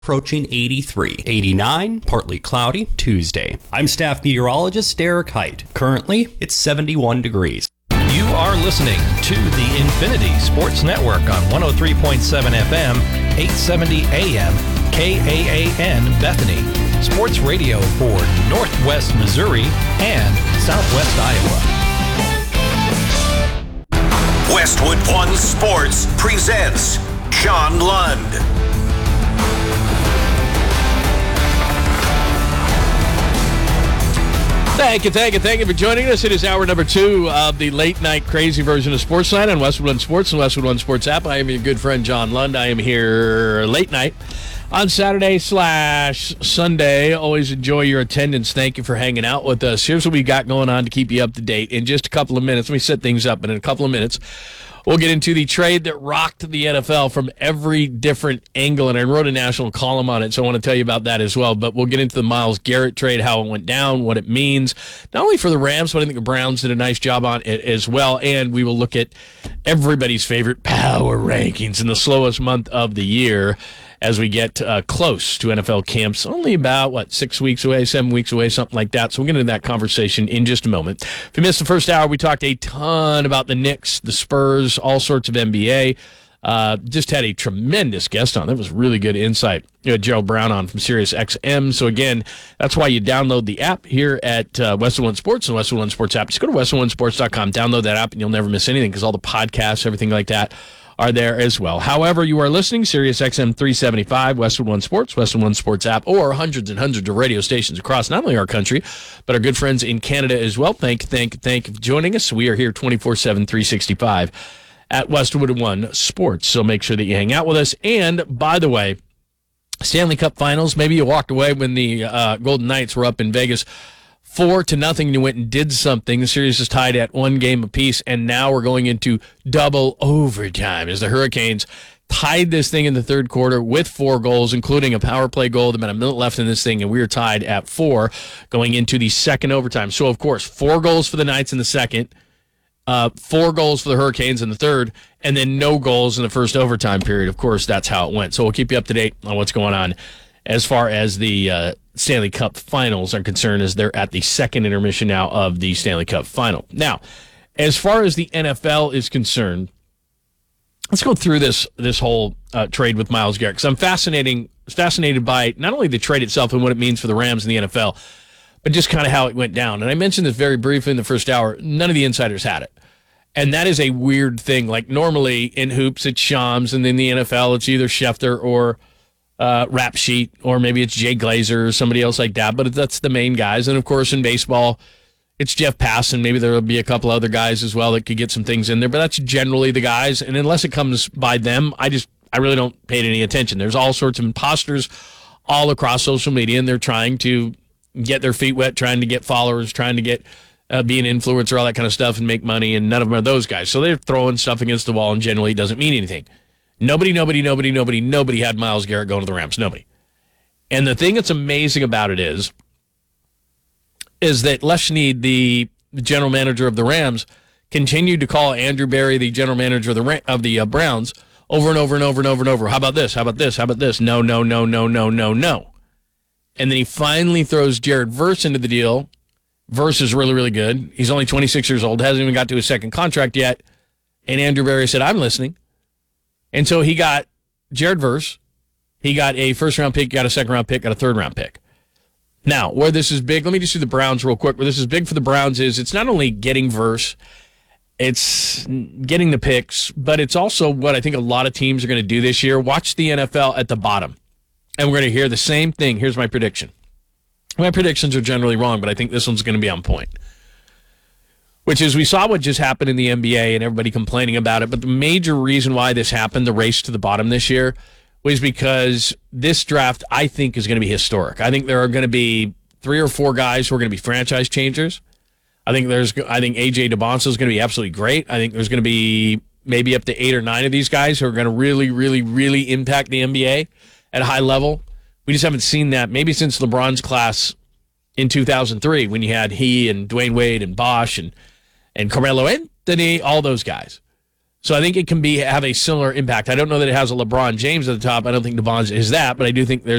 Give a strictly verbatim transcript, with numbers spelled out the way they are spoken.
Approaching eighty-three. eighty-nine, partly cloudy, Tuesday. I'm staff meteorologist Derek Height. Currently, it's seventy-one degrees. You are listening to the Infinity Sports Network on one oh three point seven F M, eight seventy A M, K A A N Bethany. Sports radio for Northwest Missouri and Southwest Iowa. Westwood One Sports presents John Lund. Thank you, thank you, thank you for joining us. It is hour number two of the late-night crazy version of Sportsline on Westwood One Sports and Westwood One Sports app. I am your good friend, John Lund. I am here late night on Saturday slash Sunday. Always enjoy your attendance. Thank you for hanging out with us. Here's what we got going on to keep you up to date. In just a couple of minutes, let me set things up, and in a couple of minutes, we'll get into the trade that rocked the N F L from every different angle, and I wrote a national column on it, so I want to tell you about that as well. But we'll get into the Myles Garrett trade, how it went down, what it means, not only for the Rams, but I think the Browns did a nice job on it as well. And we will look at everybody's favorite power rankings in the slowest month of the year as we get uh, close to N F L camps, only about, what, six weeks away, seven weeks away, something like that. So we'll get into that conversation in just a moment. If you missed the first hour, we talked a ton about the Knicks, the Spurs, all sorts of N B A. Uh, just had a tremendous guest on. That was really good insight. You had Gerald Brown on from Sirius X M. So, again, that's why you download the app here at uh, Westwood One Sports and Westwood One Sports app. Just go to westwood one sports dot com, download that app, and you'll never miss anything because all the podcasts, everything like that, are there as well. However, you are listening, Sirius X M three seventy-five, Westwood One Sports, Westwood One Sports app, or hundreds and hundreds of radio stations across not only our country, but our good friends in Canada as well. Thank you, thank you, thank you for joining us. We are here twenty-four seven, three sixty-five at Westwood One Sports, so make sure that you hang out with us. And, by the way, Stanley Cup Finals, maybe you walked away when the uh, Golden Knights were up in Vegas Four to nothing, and you went and did something. The series is tied at one game apiece, and now we're going into double overtime as the Hurricanes tied this thing in the third quarter with four goals, including a power play goal. There's about a minute left in this thing, and we are tied at four going into the second overtime. So, of course, four goals for the Knights in the second, uh, four goals for the Hurricanes in the third, and then no goals in the first overtime period. Of course, that's how it went. So we'll keep you up to date on what's going on as far as the uh, Stanley Cup Finals are concerned, as they're at the second intermission now of the Stanley Cup Final. Now, as far as the N F L is concerned, let's go through this this whole uh, trade with Myles Garrett, because I'm fascinating, fascinated by not only the trade itself and what it means for the Rams and the N F L, but just kind of how it went down. And I mentioned this very briefly in the first hour. None of the insiders had it. And that is a weird thing. Like, normally in hoops, it's Shams, and in the N F L, it's either Schefter or Uh, Rap Sheet, or maybe it's Jay Glazer or somebody else like that, but that's the main guys. And, of course, in baseball, it's Jeff Passan. Maybe there will be a couple other guys as well that could get some things in there, but that's generally the guys. And unless it comes by them, I just I really don't pay any attention. There's all sorts of imposters all across social media, and they're trying to get their feet wet, trying to get followers, trying to get uh, be an influencer, all that kind of stuff, and make money, and none of them are those guys. So they're throwing stuff against the wall, and generally it doesn't mean anything. Nobody, nobody, nobody, nobody, nobody had Myles Garrett going to the Rams. Nobody. And the thing that's amazing about it is, is that Les Snead, the, the general manager of the Rams, continued to call Andrew Berry, the general manager of the of the uh, Browns, over and over and over and over and over. How about this? How about this? How about this? No, no, no, no, no, no, no. And then he finally throws Jared Verse into the deal. Verse is really, really good. He's only twenty-six years old, hasn't even got to his second contract yet. And Andrew Berry said, I'm listening. And so he got Jared Verse, he got a first-round pick, got a second-round pick, got a third-round pick. Now, where this is big, let me just do the Browns real quick. Where this is big for the Browns is it's not only getting Verse, it's getting the picks, but it's also what I think a lot of teams are going to do this year. Watch the N F L at the bottom, and we're going to hear the same thing. Here's my prediction. My predictions are generally wrong, but I think this one's going to be on point. Which is, we saw what just happened in the N B A and everybody complaining about it, but the major reason why this happened, the race to the bottom this year, was because this draft, I think, is going to be historic. I think there are going to be three or four guys who are going to be franchise changers. I think there's, I think A J DeBonsa is going to be absolutely great. I think there's going to be maybe up to eight or nine of these guys who are going to really, really, really impact the N B A at a high level. We just haven't seen that maybe since LeBron's class in two thousand three, when you had he and Dwayne Wade and Bosh and and Carmelo Anthony, all those guys. So I think it can be have a similar impact. I don't know that it has a LeBron James at the top. I don't think DeVon's is that, but I do think there's